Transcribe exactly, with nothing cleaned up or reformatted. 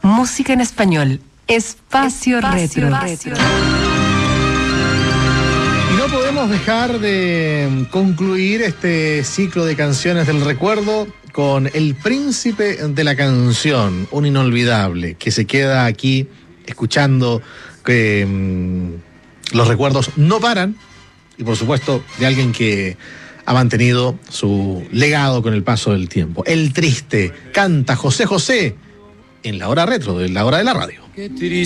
Música en español. Espacio, Espacio retro. retro. Y no podemos dejar de concluir este ciclo de canciones del recuerdo con El Príncipe de la Canción, un inolvidable que se queda aquí escuchando que mmm, los recuerdos no paran, y por supuesto de alguien que ha mantenido su legado con el paso del tiempo. El Triste, canta José José en la hora retro de la hora de la radio. Qué triste.